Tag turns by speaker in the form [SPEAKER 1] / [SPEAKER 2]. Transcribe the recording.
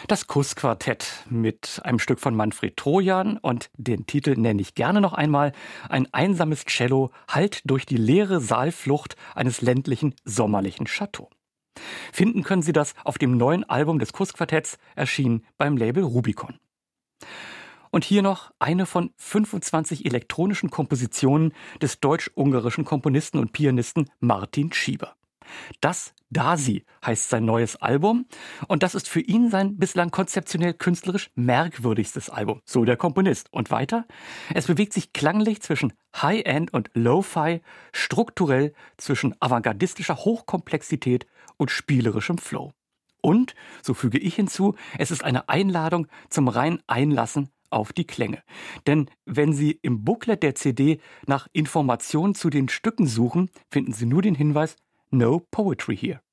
[SPEAKER 1] Das Kuss-Quartett mit einem Stück von Manfred Trojan und den Titel nenne ich gerne noch einmal. Ein einsames Cello hallt durch die leere Saalflucht eines ländlichen, sommerlichen Chateau. Finden können Sie das auf dem neuen Album des Kuss-Quartetts, erschienen beim Label Rubicon. Und hier noch eine von 25 elektronischen Kompositionen des deutsch-ungarischen Komponisten und Pianisten Martin Schieber. Das Dasi heißt sein neues Album und das ist für ihn sein bislang konzeptionell künstlerisch merkwürdigstes Album, so der Komponist. Und weiter, es bewegt sich klanglich zwischen High-End und Lo-Fi, strukturell zwischen avantgardistischer Hochkomplexität und spielerischem Flow. Und, so füge ich hinzu, es ist eine Einladung zum rein Einlassen auf die Klänge. Denn wenn Sie im Booklet der CD nach Informationen zu den Stücken suchen, finden Sie nur den Hinweis No Poetry here.